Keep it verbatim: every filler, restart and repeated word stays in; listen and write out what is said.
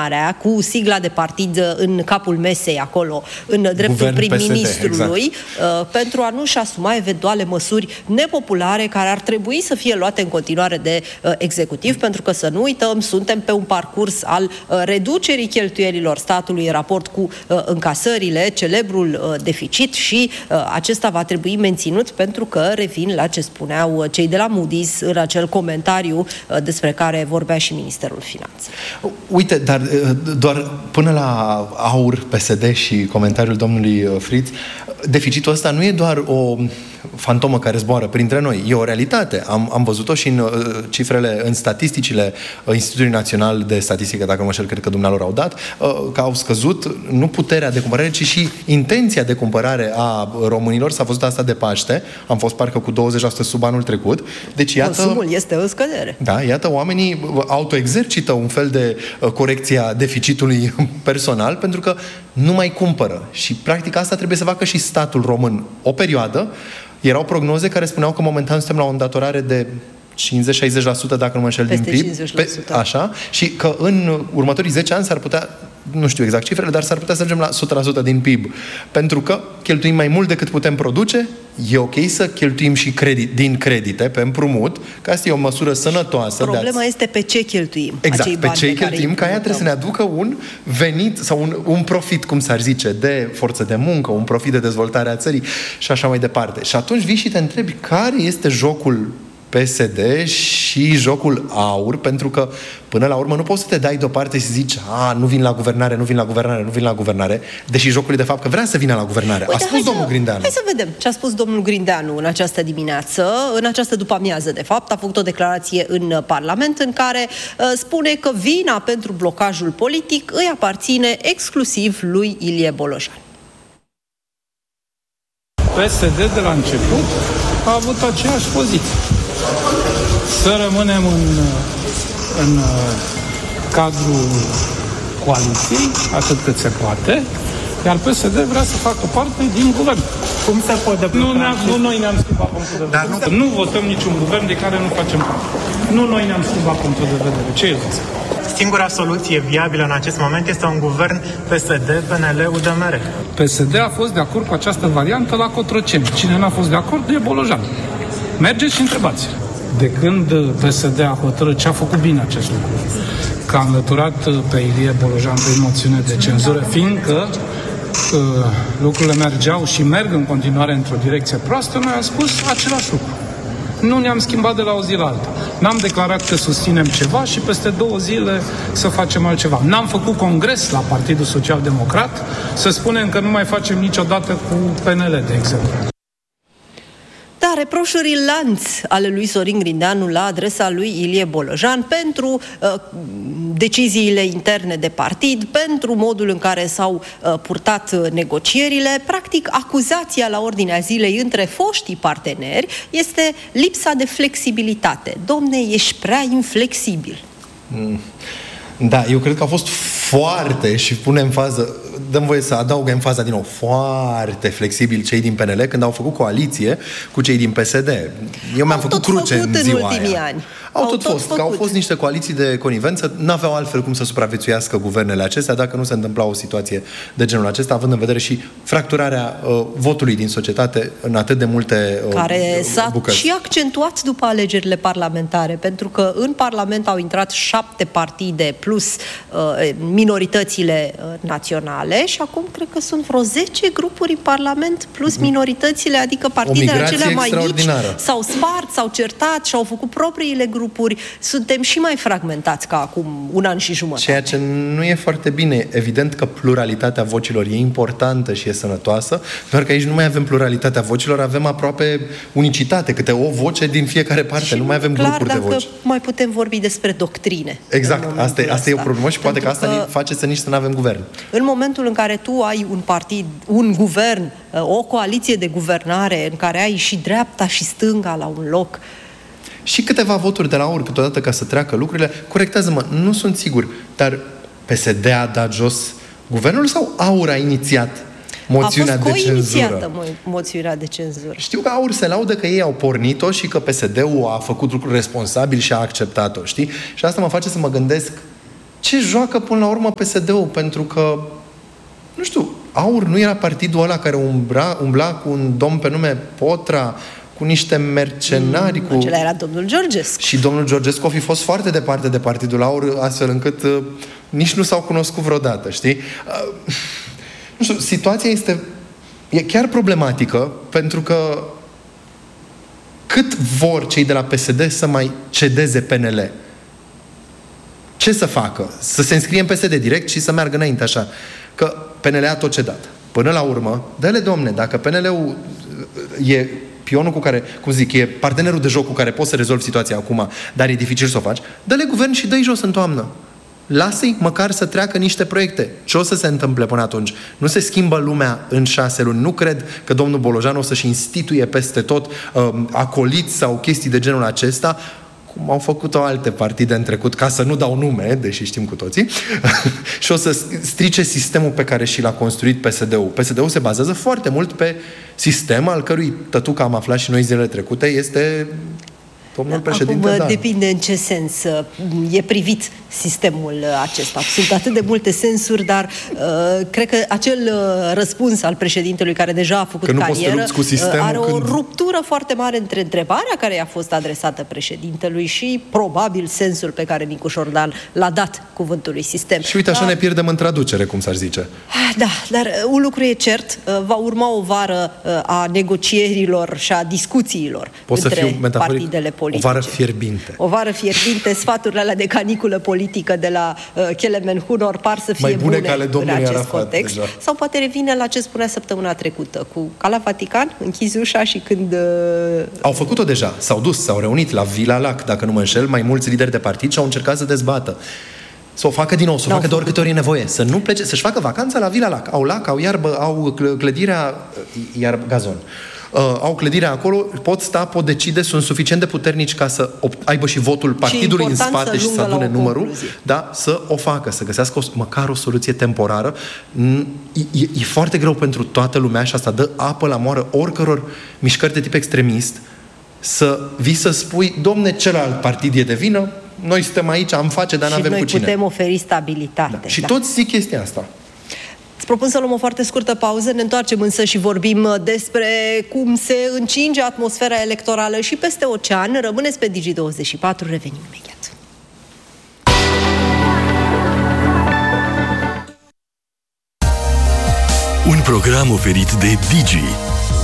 guvernarea, cu sigla de partid în capul mesei acolo, în dreptul Guvern prim-ministrului, exact. pentru a nu-și asuma eventuale măsuri nepopulare care ar trebui să fie luate în continuare de executiv, pentru că să nu uităm, suntem pe un parcurs al reducerii cheltuielilor statului în raport cu încasările, celebrul deficit, și acesta va trebui menținut, pentru că revin la ce spuneau cei de la Moody's în acel comentariu despre care vorbea și Ministerul Finanțelor. Uite, dar doar până la AUR, P S D și comentariul domnului Fritz, deficitul ăsta nu e doar o fantomă care zboară printre noi, e o realitate. Am, am văzut-o și în uh, cifrele, în statisticile uh, Institutului Național de Statistică, dacă nu mă știu, cred că dumnealor au dat, uh, că au scăzut nu puterea de cumpărare, ci și intenția de cumpărare a românilor. S-a văzut asta de Paște, am fost parcă cu douăzeci la sută sub anul trecut. Deci, iată, consumul este în scădere. Da, iată, oamenii autoexercită un fel de uh, corecție a deficitului personal, pentru că nu mai cumpără. Și, practic, asta trebuie să facă și statul român o perioadă. Erau prognoze care spuneau că momentan suntem la o îndatorare de cincizeci-șaizeci la sută, dacă nu mă înșel, din P I B. cincizeci la sută. Pe, așa, și că în următorii zece ani s-ar putea, nu știu exact cifrele, dar s-ar putea să ajungem la o sută la sută din P I B. Pentru că cheltuim mai mult decât putem produce, e ok să cheltuim și credit, din credite pe împrumut, că asta e o măsură sănătoasă. Problema de este pe ce cheltuim. Exact, pe ce cheltuim, ca ea trebuie să ne aducă un venit sau un, un profit, cum s-ar zice, de forță de muncă, un profit de dezvoltare a țării și așa mai departe. Și atunci vii și te întrebi care este jocul P S D și jocul AUR, pentru că până la urmă nu poți să te dai deoparte și să zici, a, nu vin la guvernare, nu vin la guvernare, nu vin la guvernare, deși jocul e de fapt că vrea să vină la guvernare. Uite, a spus domnul să, Grindeanu. Hai să vedem ce a spus domnul Grindeanu în această dimineață, în această după-amiază, de fapt, a făcut o declarație în Parlament în care uh, spune că vina pentru blocajul politic îi aparține exclusiv lui Ilie Bolojan. P S D de la început a avut aceeași poziție. Să rămânem în, în cadrul coaliției, atât cât se poate, iar P S D vrea să facă parte din guvern. Cum se poate nu, nu noi ne-am schimbat punctul de vedere. Dar nu, nu votăm niciun guvern de care nu facem parte. Nu noi ne-am schimbat punctul de vedere. Ce e asta? Singura soluție viabilă în acest moment este un guvern P S D, P N L, U D M R. P S D a fost de acord cu această variantă la Cotroceni. Cine n-a fost de acord e Bolojan. Mergeți și întrebați. De când P S D a hotărât, ce a făcut bine acest lucru, că a înlăturat pe Ilie Bolojan prin moțiune de cenzură, fiindcă uh, lucrurile mergeau și merg în continuare într-o direcție proastă, noi am spus același lucru. Nu ne-am schimbat de la o zi la alta. N-am declarat că susținem ceva și peste două zile să facem altceva. N-am făcut congres la Partidul Social Democrat să spunem că nu mai facem niciodată cu P N L, de exemplu. Da, reproșuri lanț ale lui Sorin Grindeanu la adresa lui Ilie Bolojan pentru uh, deciziile interne de partid, pentru modul în care s-au uh, purtat negocierile. Practic, acuzația la ordinea zilei între foștii parteneri este lipsa de flexibilitate. Domne, ești prea inflexibil. Mm. Da, eu cred că au fost foarte, și pune în fază, dăm voie să adaug în faza din nou, foarte flexibil cei din P N L când au făcut coaliție cu cei din P S D. Eu mi-am făcut cruce făcut în ziua în ultimii aia. ani. Au, au tot, tot fost, făcut. că au fost niște coaliții de conivență, n-aveau altfel cum să supraviețuiască guvernele acestea dacă nu se întâmpla o situație de genul acesta, având în vedere și fracturarea uh, votului din societate în atât de multe uh, care s-a bucăți. și accentuat după alegerile parlamentare, pentru că în Parlament au intrat șapte partide plus uh, minoritățile uh, naționale și acum cred că sunt vreo zece grupuri în Parlament plus minoritățile, adică partidele acelea mai mici s-au spart, s-au certat și au făcut propriile grupuri. Suntem și mai fragmentați ca acum un an și jumătate. Ceea ce nu e foarte bine. Evident că pluralitatea vocilor e importantă și e sănătoasă, doar că aici nu mai avem pluralitatea vocilor, avem aproape unicitate, câte o voce din fiecare parte, și nu mai avem clar, grupuri de voci. dacă mai putem vorbi despre doctrine. Exact, asta e, asta e o problemă și poate că asta ne face să nici să nu avem guvern. În momentul în care tu ai un partid, un guvern, o coaliție de guvernare în care ai și dreapta și stânga la un loc, și câteva voturi de la AUR câteodată ca să treacă lucrurile, corectează-mă, nu sunt sigur, dar P S D a dat jos guvernul sau AUR a inițiat moțiunea de cenzură? A fost co-inițiată moțiunea de cenzură. Știu că AUR se laudă că ei au pornit-o și că P S D-ul a făcut lucruri responsabili și a acceptat-o, știi? Și asta mă face să mă gândesc ce joacă până la urmă P S D-ul? Pentru că, nu știu, AUR nu era partidul ăla care umbra, umbla cu un domn pe nume Potra, cu niște mercenari, mm, cu... Acela era domnul Georgescu. Și domnul Georgescu a fi fost foarte departe de partidul AUR, astfel încât uh, nici nu s-au cunoscut vreodată, știi? Uh, nu știu, situația este... e chiar problematică, pentru că cât vor cei de la P S D să mai cedeze P N L? Ce să facă? Să se înscrie în P S D direct și să meargă înainte așa. Că P N L a tot cedat. Până la urmă, dă-le, domne, dacă P N L-ul e pionul cu care, cum zic, e partenerul de joc cu care poți să rezolvi situația acum, dar e dificil să o faci, dă-le guvern și dă-i jos în toamnă. Lasă-i măcar să treacă niște proiecte. Ce o să se întâmple până atunci? Nu se schimbă lumea în șase luni. Nu cred că domnul Bolojan o să-și instituie peste tot um, acoliți sau chestii de genul acesta, cum au făcut-o alte partide în trecut, ca să nu dau nume, deși știm cu toții, și o să strice sistemul pe care și l-a construit P S D-ul. P S D-ul se bazează foarte mult pe sistem al cărui tătuc, am aflat și noi zilele trecute, este domnul președinte. Acum Dan. depinde în ce sens e privit sistemul acesta. Sunt atât de multe sensuri, dar uh, cred că acel uh, răspuns al președintelui, care deja a făcut carieră, cu sistemul, are o când... ruptură foarte mare între întrebarea care i-a fost adresată președintelui și probabil sensul pe care Nicu Șordan l-a dat cuvântului sistem. Și uite, așa da. ne pierdem în traducere, cum s-ar zice. Da, dar un lucru e cert, va urma o vară a negocierilor și a discuțiilor Pot între să fiu metaforic, partidele politice. o vară fierbinte. O vară fierbinte, sfaturile alea de caniculă politică de la uh, Kelemen Hunor par să fie Mai bune, bune ca ale în domnului acest Arafat, context. deja. Sau poate revine la ce spunea săptămâna trecută, cu ca la Vatican, închizi ușa și când... Uh... Au făcut-o deja, s-au dus, s-au reunit la Vila Lac, dacă nu mă înșel, mai mulți lideri de partid și au încercat să dezbată. Să o facă din nou, să o facă de ori câte ori e nevoie. Să nu plece, să-și facă vacanța la Vila Lac. Au lac, au iarbă, au clădirea, iarbă, gazon. Uh, au clădirea acolo, pot sta, pot decide, sunt suficient de puternici ca să aibă și votul partidului în spate și să adune numărul, da, să o facă, să găsească o, măcar o soluție temporară. E, e, e foarte greu pentru toată lumea și asta dă apă la moară oricăror mișcări de tip extremist să vii să spui, domne, celălalt partid e de vină, noi suntem aici, am face, dar n-avem cu cine. Și noi putem oferi stabilitate. Da. Și da. toți zic chestia asta. Îți propun să luăm o foarte scurtă pauză, ne întoarcem însă și vorbim despre cum se încinge atmosfera electorală și peste ocean. Rămâneți pe Digi douăzeci și patru, revenim imediat. Un program oferit de Digi.